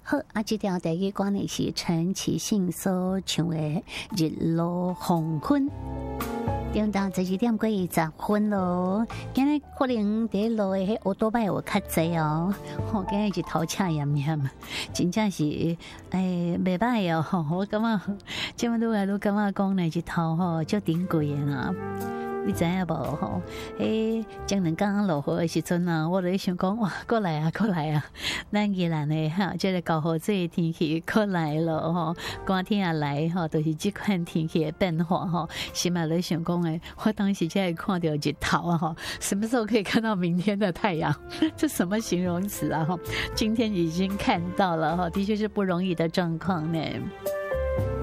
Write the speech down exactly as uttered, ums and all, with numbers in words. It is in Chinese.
好，啊，这条第一歌呢是陈绮信所唱的《日落黄昏》。中到十二点过二十分咯，今日可能在路的迄奥多拜有较济哦，吼，今日日头赤炎炎，真正是诶袂歹哦，吼，我感觉，即么愈来愈感觉讲呢日头吼足珍贵的啦。你知影无吼？诶，将两刚落雨的时阵啊，我就想讲哇，过来啊，过来啊！咱宜兰的哈，这个高雨水的天气过来了吼，寒天也来吼，都、就是这款天气的变化吼。心嘛咧想讲诶，我当时才看到日头啊吼，什么时候可以看到明天的太阳？这什么形容词啊？哈，今天已经看到了哈，的确是不容易的状况呢。